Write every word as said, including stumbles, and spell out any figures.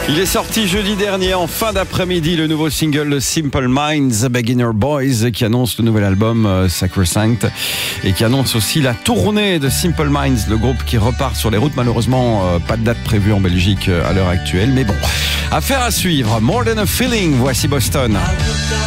Il est sorti jeudi dernier en fin d'après-midi le nouveau single de Simple Minds, Beginner Boys, qui annonce le nouvel album euh, Sacrosanct et qui annonce aussi la tournée de Simple Minds, le groupe qui repart sur les routes. Malheureusement, euh, pas de date prévue en Belgique euh, à l'heure actuelle, mais bon, affaire à suivre. More Than a Feeling, voici Boston.